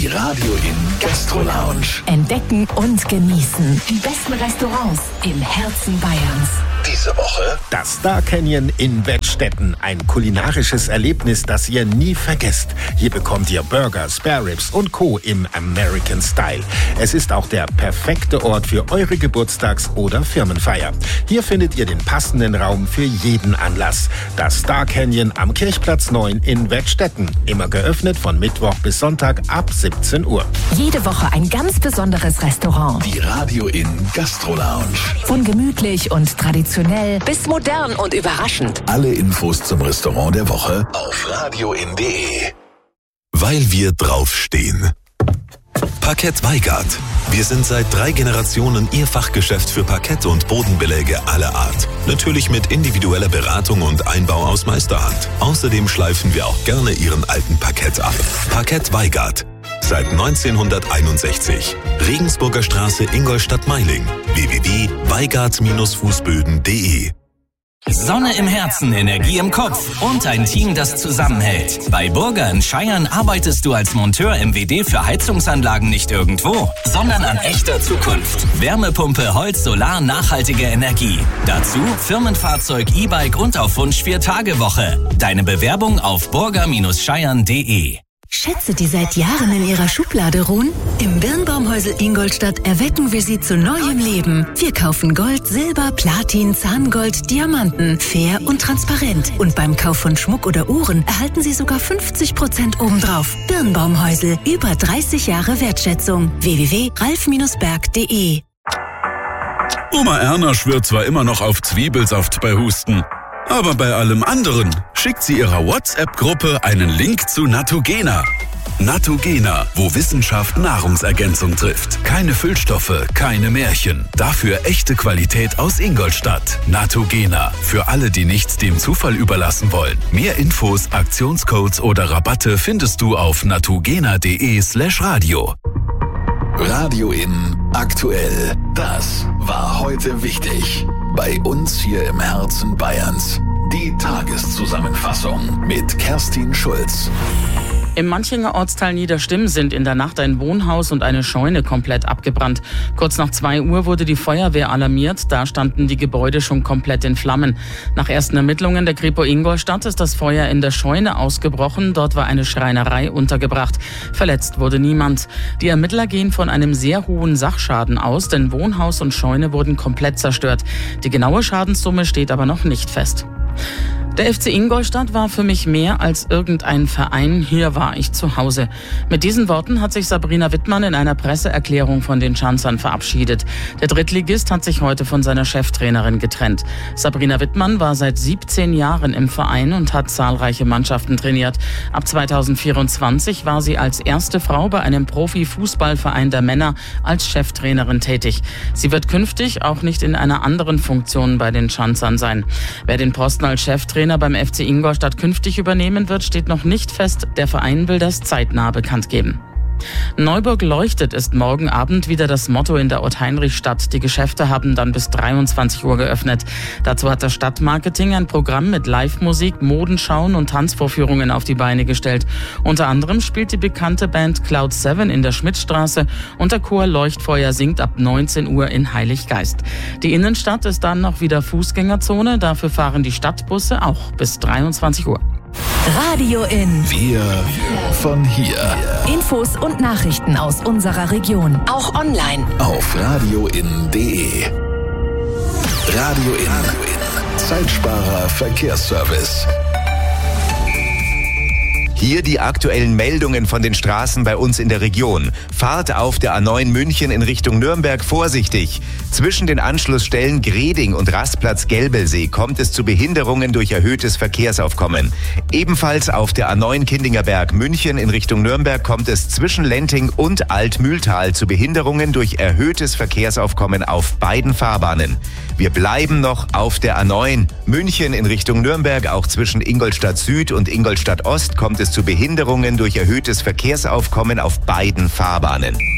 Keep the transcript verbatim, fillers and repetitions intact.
Die Radio In Gastro Lounge. Entdecken und genießen die besten Restaurants im Herzen Bayerns. Diese Woche das Star Canyon in Wettstetten. Ein kulinarisches Erlebnis, das ihr nie vergesst. Hier bekommt ihr Burger, Spare Ribs und Co. im American Style. Es ist auch der perfekte Ort für eure Geburtstags- oder Firmenfeier. Hier findet ihr den passenden Raum für jeden Anlass. Das Star Canyon am Kirchplatz neun in Wettstetten. Immer geöffnet von Mittwoch bis Sonntag ab siebzehn Uhr. Jede Woche ein ganz besonderes Restaurant. Die Radio In Gastro Lounge. Von gemütlich und traditionell bis modern und überraschend. Alle Infos zum Restaurant der Woche auf radioin punkt de. Weil wir draufstehen. Parkett Weigart. Wir sind seit drei Generationen Ihr Fachgeschäft für Parkett und Bodenbeläge aller Art. Natürlich mit individueller Beratung und Einbau aus Meisterhand. Außerdem schleifen wir auch gerne Ihren alten Parkett ab. Parkett Weigart. Seit neunzehnhunderteinundsechzig. Regensburger Straße, Ingolstadt-Meiling. w w w punkt weigart fußböden punkt de. Sonne im Herzen, Energie im Kopf und ein Team, das zusammenhält. Bei Burger in Scheiern arbeitest du als Monteur M W D für Heizungsanlagen nicht irgendwo, sondern an echter Zukunft. Wärmepumpe, Holz, Solar, nachhaltige Energie. Dazu Firmenfahrzeug, E-Bike und auf Wunsch Vier-Tage-Woche. Deine Bewerbung auf burger Scheiern punkt de. Schätze, die seit Jahren in ihrer Schublade ruhen? Im Birnbaumhäusl Ingolstadt erwecken wir sie zu neuem Leben. Wir kaufen Gold, Silber, Platin, Zahngold, Diamanten, fair und transparent. Und beim Kauf von Schmuck oder Uhren erhalten Sie sogar fünfzig Prozent obendrauf. Birnbaumhäusl, über dreißig Jahre Wertschätzung. w w w punkt ralf berg punkt de. Oma Erna schwört zwar immer noch auf Zwiebelsaft bei Husten, aber bei allem anderen schickt sie ihrer WhatsApp-Gruppe einen Link zu Natogena. Natogena, wo Wissenschaft Nahrungsergänzung trifft. Keine Füllstoffe, keine Märchen. Dafür echte Qualität aus Ingolstadt. Natogena, für alle, die nichts dem Zufall überlassen wollen. Mehr Infos, Aktionscodes oder Rabatte findest du auf natogena punkt de slash radio. Radio In aktuell. Das war heute wichtig. Bei uns hier im Herzen Bayerns. Die Tageszusammenfassung mit Kerstin Schulz. Im Manchinger Ortsteil Niederstimm sind in der Nacht ein Wohnhaus und eine Scheune komplett abgebrannt. Kurz nach zwei Uhr wurde die Feuerwehr alarmiert. Da standen die Gebäude schon komplett in Flammen. Nach ersten Ermittlungen der Kripo Ingolstadt ist das Feuer in der Scheune ausgebrochen. Dort war eine Schreinerei untergebracht. Verletzt wurde niemand. Die Ermittler gehen von einem sehr hohen Sachschaden aus, denn Wohnhaus und Scheune wurden komplett zerstört. Die genaue Schadenssumme steht aber noch nicht fest. Der F C Ingolstadt war für mich mehr als irgendein Verein. Hier war ich zu Hause. Mit diesen Worten hat sich Sabrina Wittmann in einer Presseerklärung von den Schanzern verabschiedet. Der Drittligist hat sich heute von seiner Cheftrainerin getrennt. Sabrina Wittmann war seit siebzehn Jahren im Verein und hat zahlreiche Mannschaften trainiert. Ab zweitausendvierundzwanzig war sie als erste Frau bei einem Profi-Fußballverein der Männer als Cheftrainerin tätig. Sie wird künftig auch nicht in einer anderen Funktion bei den Schanzern sein. Wer den Posten als Cheftrainer beim F C Ingolstadt künftig übernehmen wird, steht noch nicht fest. Der Verein will das zeitnah bekannt geben. Neuburg leuchtet ist morgen Abend wieder das Motto in der Ott-Heinrich-Stadt. Die Geschäfte haben dann bis dreiundzwanzig Uhr geöffnet. Dazu hat das Stadtmarketing ein Programm mit Live-Musik, Modenschauen und Tanzvorführungen auf die Beine gestellt. Unter anderem spielt die bekannte Band Cloud Seven in der Schmidtstraße und der Chor Leuchtfeuer singt ab neunzehn Uhr in Heiliggeist. Die Innenstadt ist dann noch wieder Fußgängerzone. Dafür fahren die Stadtbusse auch bis dreiundzwanzig Uhr. Radio In. Wir von hier. Infos und Nachrichten aus unserer Region. Auch online. Auf radioin punkt de. Radio In. Zeitsparer Verkehrsservice. Hier die aktuellen Meldungen von den Straßen bei uns in der Region. Fahrt auf der A neun München in Richtung Nürnberg vorsichtig. Zwischen den Anschlussstellen Greding und Rastplatz Gelbelsee kommt es zu Behinderungen durch erhöhtes Verkehrsaufkommen. Ebenfalls auf der A neun Kindingerberg München in Richtung Nürnberg kommt es zwischen Lenting und Altmühltal zu Behinderungen durch erhöhtes Verkehrsaufkommen auf beiden Fahrbahnen. Wir bleiben noch auf der A neun München in Richtung Nürnberg. Auch zwischen Ingolstadt Süd und Ingolstadt Ost kommt es zu Behinderungen durch erhöhtes Verkehrsaufkommen auf beiden Fahrbahnen.